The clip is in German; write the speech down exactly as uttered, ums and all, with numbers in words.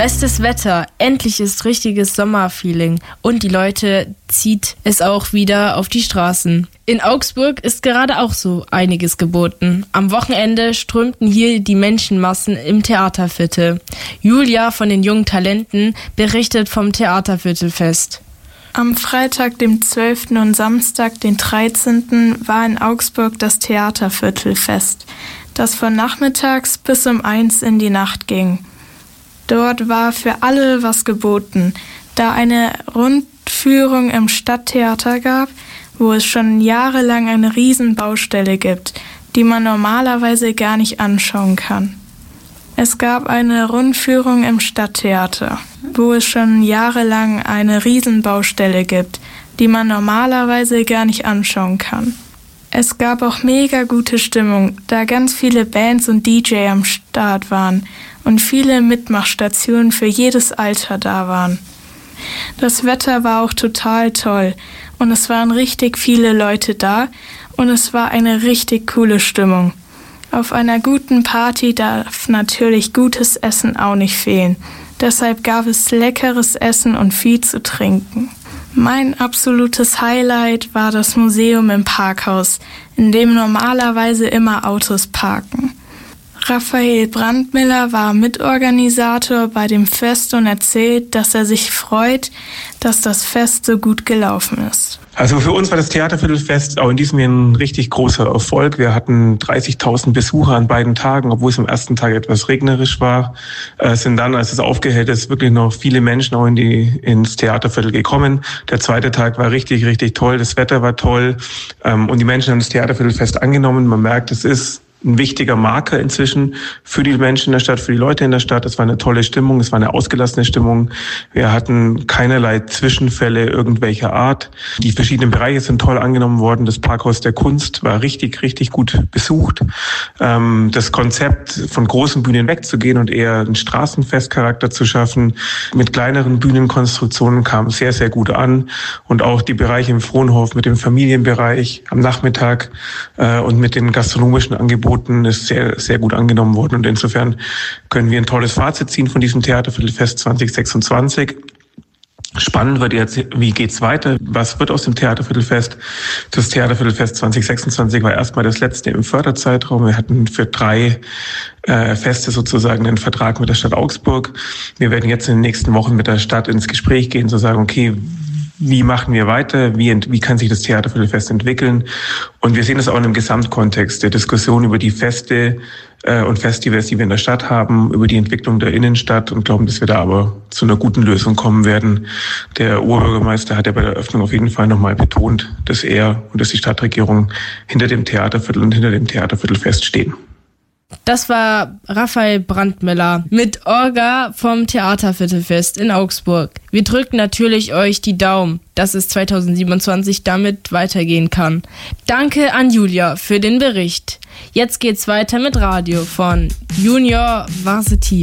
Bestes Wetter, endlich ist richtiges Sommerfeeling und die Leute zieht es auch wieder auf die Straßen. In Augsburg ist gerade auch so einiges geboten. Am Wochenende strömten hier die Menschenmassen im Theaterviertel. Julia von den jungen Talenten berichtet vom Theaterviertelfest. Am Freitag, dem zwölften und Samstag, den dreizehnten war in Augsburg das Theaterviertelfest, das von nachmittags bis um eins in die Nacht ging. Dort war für alle was geboten, da eine Rundführung im Stadttheater gab, wo es schon jahrelang eine Riesenbaustelle gibt, die man normalerweise gar nicht anschauen kann. Es gab eine Rundführung im Stadttheater, wo es schon jahrelang eine Riesenbaustelle gibt, die man normalerweise gar nicht anschauen kann. Es gab auch mega gute Stimmung, da ganz viele Bands und D J am Start waren und viele Mitmachstationen für jedes Alter da waren. Das Wetter war auch total toll und es waren richtig viele Leute da und es war eine richtig coole Stimmung. Auf einer guten Party darf natürlich gutes Essen auch nicht fehlen. Deshalb gab es leckeres Essen und viel zu trinken. Mein absolutes Highlight war das Museum im Parkhaus, in dem normalerweise immer Autos parken. Raphael Brandmiller war Mitorganisator bei dem Fest und erzählt, dass er sich freut, dass das Fest so gut gelaufen ist. Also für uns war das Theaterviertelfest auch in diesem Jahr ein richtig großer Erfolg. Wir hatten dreißigtausend Besucher an beiden Tagen, obwohl es am ersten Tag etwas regnerisch war. Es sind dann, als es aufgehellt ist, wirklich noch viele Menschen auch in die, ins Theaterviertel gekommen. Der zweite Tag war richtig, richtig toll. Das Wetter war toll. Und die Menschen haben das Theaterviertelfest angenommen. Man merkt, es ist ein wichtiger Marker inzwischen für die Menschen in der Stadt, für die Leute in der Stadt. Es war eine tolle Stimmung, es war eine ausgelassene Stimmung. Wir hatten keinerlei Zwischenfälle irgendwelcher Art. Die verschiedenen Bereiche sind toll angenommen worden. Das Parkhaus der Kunst war richtig, richtig gut besucht. Das Konzept, von großen Bühnen wegzugehen und eher einen Straßenfestcharakter zu schaffen, mit kleineren Bühnenkonstruktionen, kam sehr, sehr gut an. Und auch die Bereiche im Frohnhof mit dem Familienbereich am Nachmittag und mit den gastronomischen Angeboten ist sehr, sehr gut angenommen worden. Und insofern können wir ein tolles Fazit ziehen von diesem Theaterviertelfest zwanzig sechsundzwanzig. Spannend wird jetzt, wie geht's weiter? Was wird aus dem Theaterviertelfest? Das Theaterviertelfest zwanzig sechsundzwanzig war erstmal das letzte im Förderzeitraum. Wir hatten für drei äh, Feste sozusagen einen Vertrag mit der Stadt Augsburg. Wir werden jetzt in den nächsten Wochen mit der Stadt ins Gespräch gehen, zu sagen, okay, wie machen wir weiter? Wie, wie kann sich das Theaterviertelfest entwickeln? Und wir sehen das auch in einem Gesamtkontext der Diskussion über die Feste äh, und Festivals, die wir in der Stadt haben, über die Entwicklung der Innenstadt und glauben, dass wir da aber zu einer guten Lösung kommen werden. Der Oberbürgermeister hat ja bei der Eröffnung auf jeden Fall nochmal betont, dass er und dass die Stadtregierung hinter dem Theaterviertel und hinter dem Theaterviertelfest stehen. Das war Raphael Brandmiller mit Orga vom Theaterviertelfest in Augsburg. Wir drücken natürlich euch die Daumen, dass es zwanzig siebenundzwanzig damit weitergehen kann. Danke an Julia für den Bericht. Jetzt geht's weiter mit Radio von Junior Varsity.